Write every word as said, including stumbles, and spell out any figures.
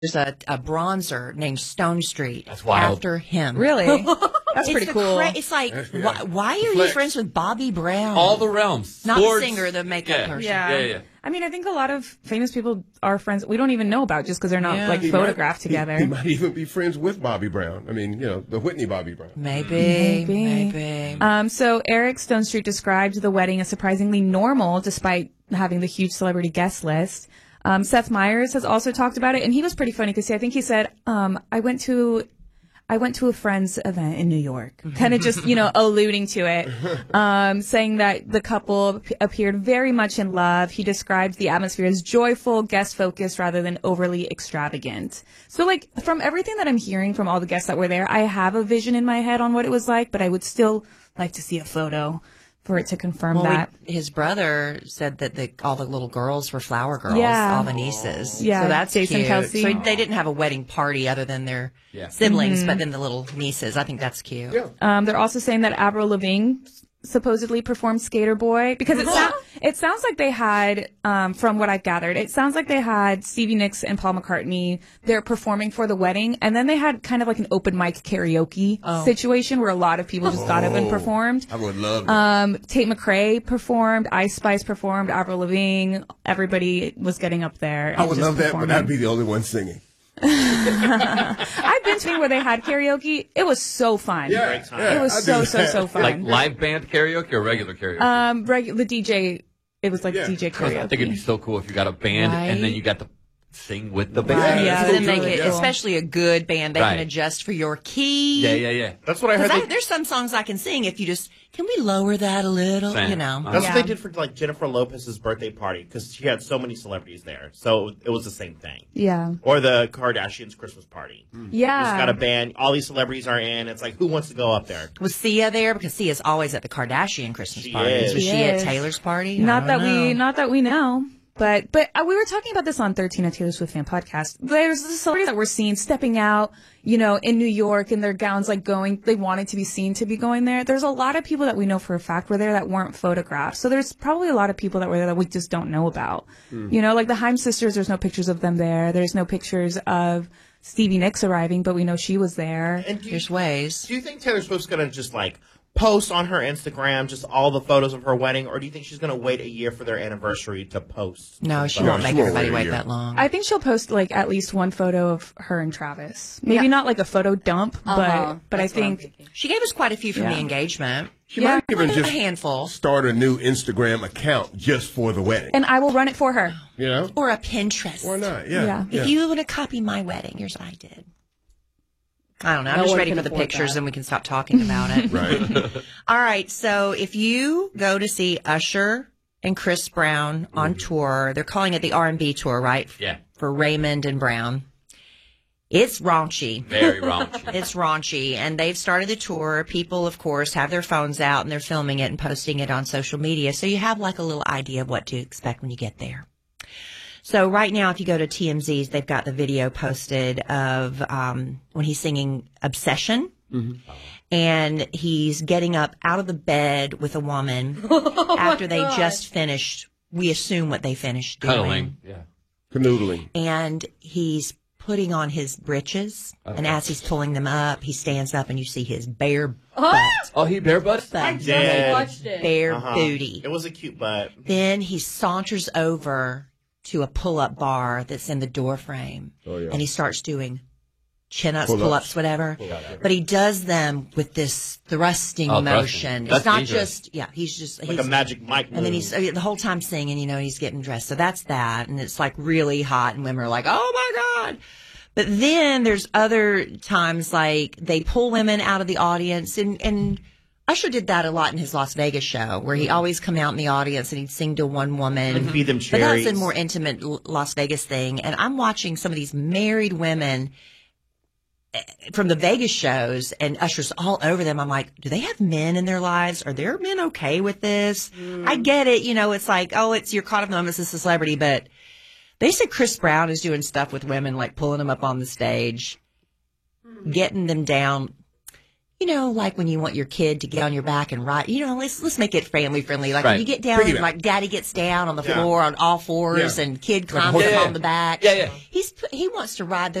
There's a, a bronzer named Stone Street. That's wild. After him. Really? That's it's pretty cool. Cra- it's like, Yeah. why, why are Flex. you friends with Bobby Brown? All the realms. Not Sports. the singer, the makeup Yeah. person. Yeah. Yeah, yeah. I mean, I think a lot of famous people are friends we don't even know about just because they're not Yeah. like He photographed might- together. He, he might even be friends with Bobby Brown. I mean, you know, the Whitney Bobby Brown. Maybe. Maybe. Maybe. Um, so Eric Stone Street described the wedding as surprisingly normal despite having the huge celebrity guest list. Um, Seth Meyers has also talked about it, and he was pretty funny because I think he said, um, I went to I went to a friend's event in New York, kind of just, you know, alluding to it, um, saying that the couple p- appeared very much in love. He described the atmosphere as joyful, guest-focused, rather than overly extravagant. So, like, from everything that I'm hearing from all the guests that were there, I have a vision in my head on what it was like, but I would still like to see a photo for it to confirm Well, that. we, his brother said that the, all the little girls were flower girls, Yeah. all the nieces. Yeah, so that's Jason cute. Kelsey. So they didn't have a wedding party other than their Yeah. siblings, Mm-hmm. but then the little nieces. I think that's cute. Yeah. Um, they're also saying that Avril Lavigne supposedly performed Skater Boy because it, sou- it sounds like they had, um, from what I've gathered, it sounds like they had Stevie Nicks and Paul McCartney. They're performing for the wedding, and then they had kind of like an open mic karaoke Oh. situation where a lot of people just got up and performed. I would love that. Um, Tate McRae performed, Ice Spice performed, Avril Lavigne. Everybody was getting up there. I and would just love that, but performing. I'd be the only one singing. I've been to where they had karaoke. It was so fun. Yeah, yeah, it was I do so so that. so fun. Like live band karaoke or regular karaoke? Um, regu- the D J, it was like Yeah. D J I think it'd be karaoke. so cool if you got a band and then Right. you got to sing with the band. Right. Yeah, Yeah, So then that's make really it, cool. especially a good band, they Right. can adjust for your key. Yeah, yeah, yeah. That's what I heard. Because They, there's some songs I can sing if you just, can we lower that a little? Same. You know. Uh, that's Yeah. what they did for like Jennifer Lopez's birthday party because she had so many celebrities there, so it was the same thing. Yeah, Or the Kardashians' Christmas party. yeah. Just got a band. All these celebrities are in. It's like, who wants to go up there? Was Sia there? Because Sia's always at the Kardashian Christmas She parties. is. Was She she is. at Taylor's party? Not I that don't we, know. not that we know. But but uh, we were talking about this on thirteen, a Taylor Swift fan podcast. There's the celebrities that we're seeing stepping out, you know, in New York in their gowns, like going. They wanted to be seen to be going there. There's a lot of people that we know for a fact were there that weren't photographed. So there's probably a lot of people that were there that we just don't know about. You know, like the Haim sisters. There's no pictures of them there. There's no pictures of Stevie Nicks arriving, but we know she was there. And do you, There's ways. do you think Taylor Swift's gonna just like post on her Instagram just all the photos of her wedding, or do you think she's gonna wait a year for their anniversary to post? No, she No, won't she make won't everybody wait a wait year. that long. I think she'll post like at least one photo of her and Travis. Maybe Yeah. not like a photo dump, Uh-huh. but but I That's what I'm think thinking. She gave us quite a few from Yeah. the engagement. She Yeah. might even A just handful. start a new Instagram account just for the wedding. and I will run it for her. You know? Or a Pinterest. Why not? Yeah. Yeah. If you want to copy my wedding, here's what I did. I don't know. I'm No just one ready can for the afford pictures that. and we can stop talking about it. Right. All right. So if you go to see Usher and Chris Brown on tour, they're calling it the R and B tour, right? Yeah. For Raymond and Brown. It's raunchy. Very raunchy. It's raunchy. And they've started the tour. People, of course, have their phones out and they're filming it and posting it on social media. So you have like a little idea of what to expect when you get there. So right now, if you go to T M Z's, they've got the video posted of um, when he's singing Obsession. And he's getting up out of the bed with a woman after they just finished, we assume what they finished doing. Cuddling. Yeah. Canoodling. And he's putting on his breeches. And as he's pulling them up, he stands up and you see his bare butt, Oh, he bare butt? I the did. watched it. bare Uh-huh. booty. It was a cute butt. Then he saunters over to a pull-up bar that's in the door frame. Oh, yeah. And he starts doing chin-ups, Pull-ups. pull-ups, whatever. But he does them with this thrusting Oh, thrusting. motion. That's It's not dangerous. just, yeah, he's just, Like he's, a magic mic and then move. he's uh, the whole time singing, you know, he's getting dressed. So that's that. And it's like really hot and women are like, oh my God. But then there's other times like they pull women out of the audience and, and Usher did that a lot in his Las Vegas show where he always come out in the audience and he'd sing to one woman. And feed them But that's cherries. a more intimate L- Las Vegas thing. And I'm watching some of these married women eh, from the Vegas shows and Usher's all over them. I'm like, do they have men in their lives? Are their men okay with this? I get it. You know, it's like, oh, it's you're caught up in the moment as a celebrity, but they said Chris Brown is doing stuff with women, like pulling them up on the stage, getting them down. you know, like when you want your kid to get on your back and ride, you know, let's let's make it family friendly. Like Right. when you get down, and Piggyback. like daddy gets down on the Yeah. floor on all fours, Yeah. and kid Like a climbs horse. up Yeah, on the back. Yeah, yeah. He's he wants to ride